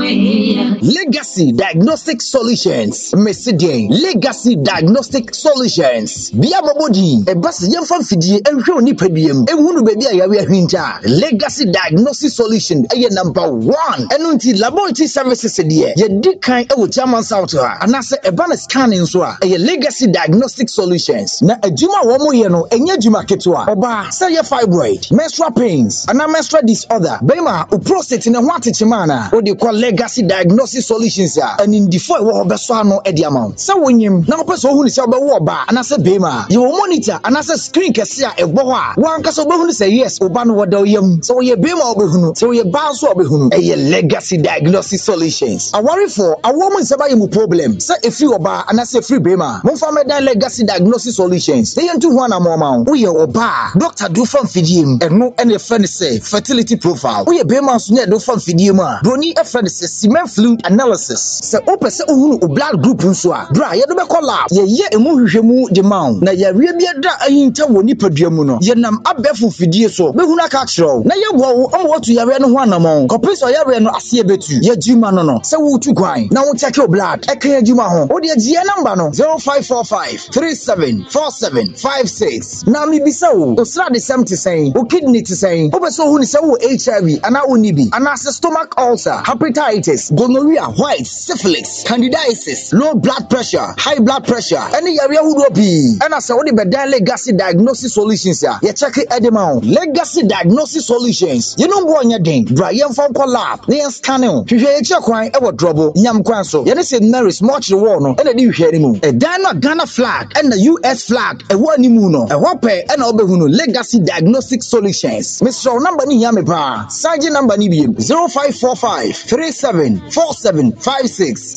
Legacy Diagnostic Solutions. Messidian Legacy Diagnostic Solutions. Bia Mobodi, a bus yamfam fidie ehwe oni padiem. Ehunu baby a yawe ahwinta. Legacy Diagnostic Solution eye number 1. Enu nti laboratory services de ye di kan e wo German South ha. Anase e ba na scanning so a eye Legacy Diagnostic Solutions. Na adwuma wo mo ye no enye adwuma ketewa. Oba say ye fibroid, menstrual pains, ana menstrual disorder. Bema o prostate ne ho atechema na. O de call Legacy Diagnostic Solutions a. And in the four wo beso ano e di amount. Say wonyim na opeso hu ni say obewo oba anase bema. You monitor anase screen kese a ebo ho a. Wan kase obehu ni say yes oba no woda oyam. So ye bema obehunu. So ye ba so obehunu. Eye Legacy Diagnostic Solutions. I worry for a woman say ba yemu problem. Say if you oba anase free bema. Mo fa medan Legacy Diagnostic Solutions. They yentu ho na mo ma. Wo ye oba. Doctor do fam fidiem. Eno ene friend say fertility profile. Wo ye bema so ne do fam fidiem a. Broni e friend say semen fluid analysis. Say opese ohunu o blood group nso a. Bra ye do be call lab. Ye emu hwehwemu de ma. Na ye wie bia da ayinta woni padua mu no. Ye nam abefu fidie so. Be huna ka kiro. Na ye wo omo watu yare no ho anamon. Kopiso yare no ase betu. Ye jima no. Say wo tu kwan. Na wo check your blood. E kan jima ho. O de gie number no 0545 374756. Na mi bisa wo. Osra de sem te sen. O kidney te sen. Obeso hu ni say wo HIV ana oni bi. Ana stomach ulcer, hepatitis, gonorrhea, white, syphilis, candidiasis, low blood pressure, high blood pressure. Any area who do be. And I say what the bedan Legacy Diagnostic Solutions ya. You check it edema. Legacy Diagnostic Solutions. You know what you doing? Brian from lab. They scanning. You hear check wine ever trouble. Nyam kwanso. You say Mary's much the war no. And they do hear him. A Ghana flag and the US flag. A one no. A wape and obehunu. Legacy Diagnostic Solutions. Mr. Number ni yame pa. Sergeant number ni bi 0545 374756.